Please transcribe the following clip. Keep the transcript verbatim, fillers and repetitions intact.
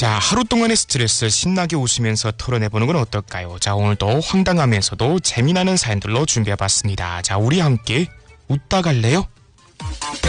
자, 하루 동안의 스트레스 신나게 웃으면서 털어내보는 건 어떨까요? 자, 오늘도 황당하면서도 재미나는 사연들로 준비해봤습니다. 자, 우리 함께 웃다 갈래요?